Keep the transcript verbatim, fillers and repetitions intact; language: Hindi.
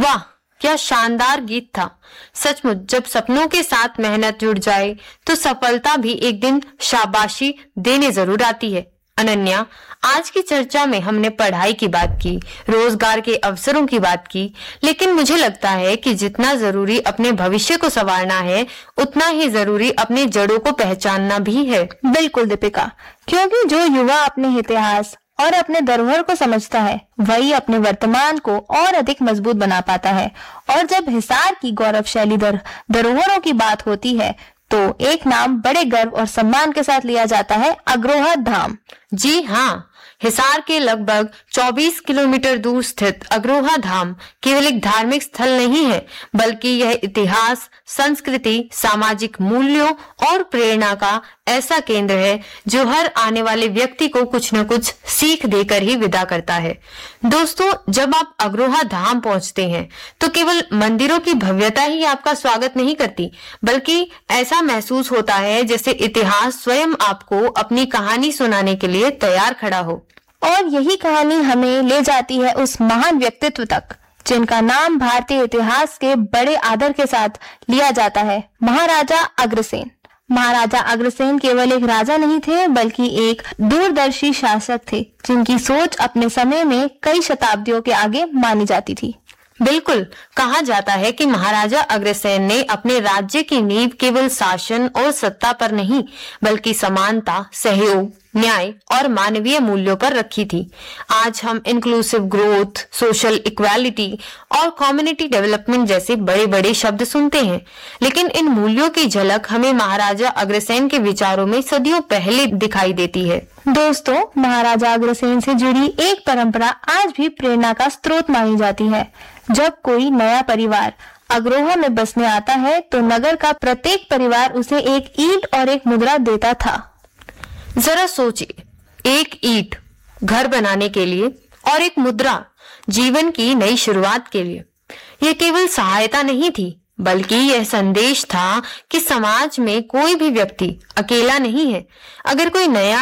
वाह, क्या शानदार गीत था। सचमुच जब सपनों के साथ मेहनत जुड़ जाए तो सफलता भी एक दिन शाबाशी देने जरूर आती है। अनन्या, आज की चर्चा में हमने पढ़ाई की बात की, रोजगार के अवसरों की बात की, लेकिन मुझे लगता है कि जितना जरूरी अपने भविष्य को संवारना है, उतना ही जरूरी अपने जड़ों को पहचानना भी है। बिल्कुल दीपिका, क्योंकि जो युवा अपने इतिहास और अपने धरोहर को समझता है, वही अपने वर्तमान को और अधिक मजबूत बना पाता है। और जब हिसार की गौरवशाली दर, धरोहरों की बात होती है तो एक नाम बड़े गर्व और सम्मान के साथ लिया जाता है, अग्रोहा धाम। जी हाँ, हिसार के लगभग चौबीस किलोमीटर दूर स्थित अग्रोहा धाम केवल एक धार्मिक स्थल नहीं है, बल्कि यह इतिहास, संस्कृति, सामाजिक मूल्यों और प्रेरणा का ऐसा केंद्र है जो हर आने वाले व्यक्ति को कुछ न कुछ सीख देकर ही विदा करता है। दोस्तों, जब आप अग्रोहा धाम पहुंचते हैं तो केवल मंदिरों की भव्यता ही आपका स्वागत नहीं करती, बल्कि ऐसा महसूस होता है जैसे इतिहास स्वयं आपको अपनी कहानी सुनाने के लिए तैयार खड़ा हो। और यही कहानी हमें ले जाती है उस महान व्यक्तित्व तक जिनका नाम भारतीय इतिहास के बड़े आदर के साथ लिया जाता है, महाराजा अग्रसेन। महाराजा अग्रसेन केवल एक राजा नहीं थे, बल्कि एक दूरदर्शी शासक थे जिनकी सोच अपने समय में कई शताब्दियों के आगे मानी जाती थी। बिल्कुल, कहा जाता है कि महाराजा अग्रसेन ने अपने राज्य की नींव केवल शासन और सत्ता पर नहीं, बल्कि समानता, सहयोग, न्याय और मानवीय मूल्यों पर रखी थी। आज हम इंक्लूसिव ग्रोथ, सोशल इक्वालिटी और कम्युनिटी डेवलपमेंट जैसे बड़े बड़े शब्द सुनते हैं, लेकिन इन मूल्यों की झलक हमें महाराजा अग्रसेन के विचारों में सदियों पहले दिखाई देती है। दोस्तों, महाराजा अग्रसेन से जुड़ी एक परंपरा आज भी प्रेरणा का स्रोत मानी जाती है। जब कोई नया परिवार अग्रोहा में बसने आता है तो नगर का प्रत्येक परिवार उसे एक ईंट और एक मुद्रा देता था। जरा सोचिए, एक ईंट घर बनाने के लिए और एक मुद्रा जीवन की नई शुरुआत के लिए। यह केवल सहायता नहीं थी, बल्कि यह संदेश था कि समाज में कोई भी व्यक्ति अकेला नहीं है। अगर कोई नया